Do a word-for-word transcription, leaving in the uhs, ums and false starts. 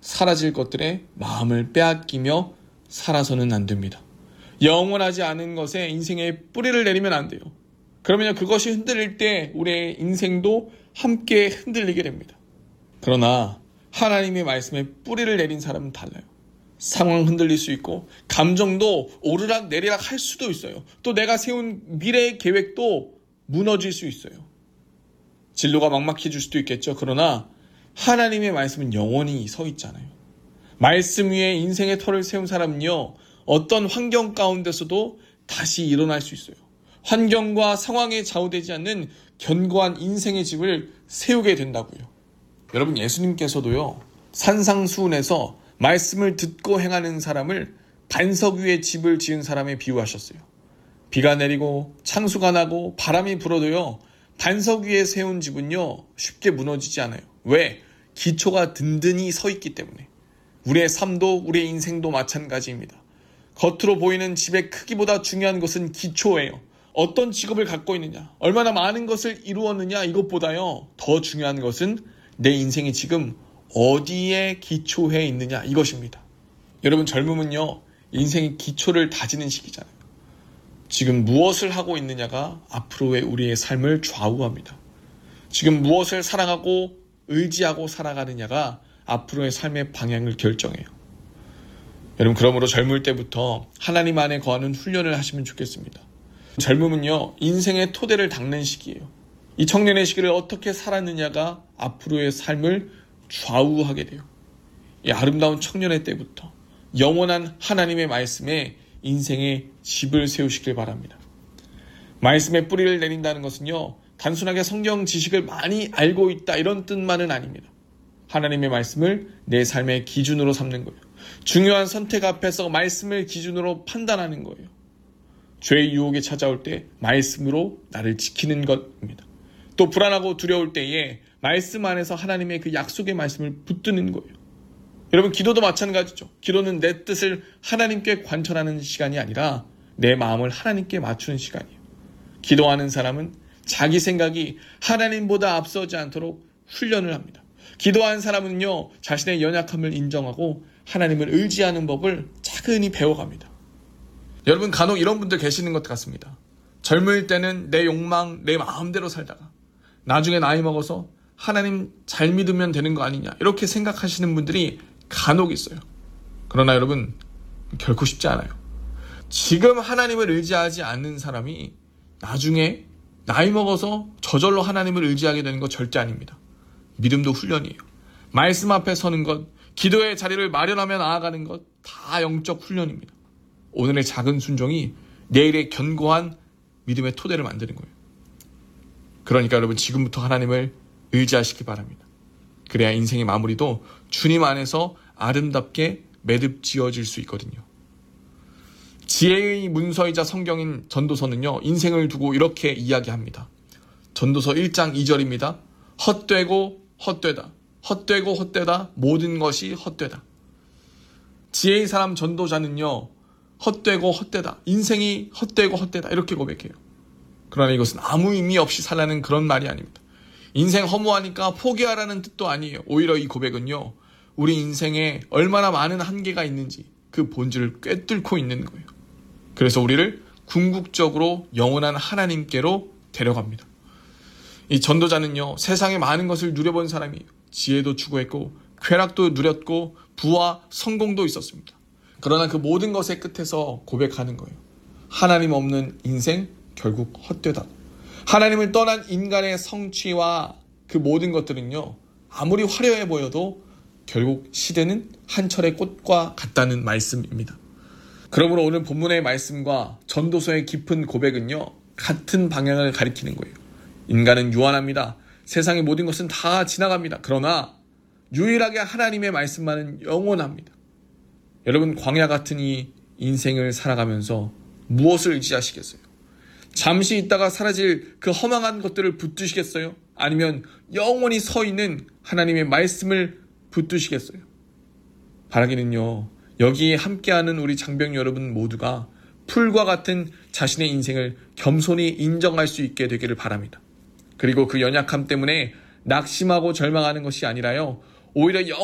사라질 것들에 마음을 빼앗기며 살아서는 안 됩니다. 영원하지 않은 것에 인생의 뿌리를 내리면 안 돼요. 그러면 그것이 흔들릴 때 우리의 인생도 함께 흔들리게 됩니다. 그러나 하나님의 말씀에 뿌리를 내린 사람은 달라요. 상황 흔들릴 수 있고 감정도 오르락 내리락 할 수도 있어요. 또 내가 세운 미래의 계획도 무너질 수 있어요. 진로가 막막해질 수도 있겠죠. 그러나 하나님의 말씀은 영원히 서 있잖아요. 말씀 위에 인생의 터를 세운 사람은요, 어떤 환경 가운데서도 다시 일어날 수 있어요. 환경과 상황에 좌우되지 않는 견고한 인생의 집을 세우게 된다고요. 여러분, 예수님께서도요, 산상수훈에서 말씀을 듣고 행하는 사람을 반석 위에 집을 지은 사람에 비유하셨어요. 비가 내리고 창수가 나고 바람이 불어도요, 반석 위에 세운 집은요, 쉽게 무너지지 않아요. 왜? 기초가 든든히 서 있기 때문에. 우리의 삶도 우리의 인생도 마찬가지입니다. 겉으로 보이는 집의 크기보다 중요한 것은 기초예요. 어떤 직업을 갖고 있느냐, 얼마나 많은 것을 이루었느냐, 이것보다요, 더 중요한 것은 내 인생이 지금 어디에 기초해 있느냐, 이것입니다. 여러분, 젊음은요, 인생의 기초를 다지는 시기잖아요. 지금 무엇을 하고 있느냐가 앞으로의 우리의 삶을 좌우합니다. 지금 무엇을 사랑하고 의지하고 살아가느냐가 앞으로의 삶의 방향을 결정해요. 여러분, 그러므로 젊을 때부터 하나님 안에 거하는 훈련을 하시면 좋겠습니다. 젊음은요, 인생의 토대를 닦는 시기예요. 이 청년의 시기를 어떻게 살았느냐가 앞으로의 삶을 좌우하게 돼요. 이 아름다운 청년의 때부터 영원한 하나님의 말씀에 인생의 집을 세우시길 바랍니다. 말씀에 뿌리를 내린다는 것은요, 단순하게 성경 지식을 많이 알고 있다, 이런 뜻만은 아닙니다. 하나님의 말씀을 내 삶의 기준으로 삼는 거예요. 중요한 선택 앞에서 말씀을 기준으로 판단하는 거예요. 죄의 유혹이 찾아올 때 말씀으로 나를 지키는 것입니다. 또 불안하고 두려울 때에 말씀 안에서 하나님의 그 약속의 말씀을 붙드는 거예요. 여러분, 기도도 마찬가지죠. 기도는 내 뜻을 하나님께 관철하는 시간이 아니라 내 마음을 하나님께 맞추는 시간이에요. 기도하는 사람은 자기 생각이 하나님보다 앞서지 않도록 훈련을 합니다. 기도하는 사람은요, 자신의 연약함을 인정하고 하나님을 의지하는 법을 차근히 배워갑니다. 여러분, 간혹 이런 분들 계시는 것 같습니다. 젊을 때는 내 욕망, 내 마음대로 살다가 나중에 나이 먹어서 하나님 잘 믿으면 되는 거 아니냐, 이렇게 생각하시는 분들이 간혹 있어요. 그러나 여러분, 결코 쉽지 않아요. 지금 하나님을 의지하지 않는 사람이 나중에 나이 먹어서 저절로 하나님을 의지하게 되는 거 절대 아닙니다. 믿음도 훈련이에요. 말씀 앞에 서는 것, 기도의 자리를 마련하며 나아가는 것, 다 영적 훈련입니다. 오늘의 작은 순종이 내일의 견고한 믿음의 토대를 만드는 거예요. 그러니까 여러분, 지금부터 하나님을 의지하시기 바랍니다. 그래야 인생의 마무리도 주님 안에서 아름답게 매듭 지어질 수 있거든요. 지혜의 문서이자 성경인 전도서는요, 인생을 두고 이렇게 이야기합니다. 전도서 일 장 이 절입니다. 헛되고 헛되다. 헛되고 헛되다. 모든 것이 헛되다. 지혜의 사람 전도자는요, 헛되고 헛되다. 인생이 헛되고 헛되다. 이렇게 고백해요. 그러나 이것은 아무 의미 없이 살라는 그런 말이 아닙니다. 인생 허무하니까 포기하라는 뜻도 아니에요. 오히려 이 고백은요, 우리 인생에 얼마나 많은 한계가 있는지 그 본질을 꿰뚫고 있는 거예요. 그래서 우리를 궁극적으로 영원한 하나님께로 데려갑니다. 이 전도자는요, 세상에 많은 것을 누려본 사람이에요. 지혜도 추구했고 쾌락도 누렸고 부와 성공도 있었습니다. 그러나 그 모든 것의 끝에서 고백하는 거예요. 하나님 없는 인생 결국 헛되다. 하나님을 떠난 인간의 성취와 그 모든 것들은요, 아무리 화려해 보여도 결국 시대는 한 철의 꽃과 같다는 말씀입니다. 그러므로 오늘 본문의 말씀과 전도서의 깊은 고백은요, 같은 방향을 가리키는 거예요. 인간은 유한합니다. 세상의 모든 것은 다 지나갑니다. 그러나 유일하게 하나님의 말씀만은 영원합니다. 여러분, 광야 같은 이 인생을 살아가면서 무엇을 의지하시겠어요? 잠시 있다가 사라질 그 허망한 것들을 붙드시겠어요? 아니면 영원히 서 있는 하나님의 말씀을 붙드시겠어요? 바라기는요, 여기에 함께하는 우리 장병 여러분 모두가 풀과 같은 자신의 인생을 겸손히 인정할 수 있게 되기를 바랍니다. 그리고 그 연약함 때문에 낙심하고 절망하는 것이 아니라요, 오히려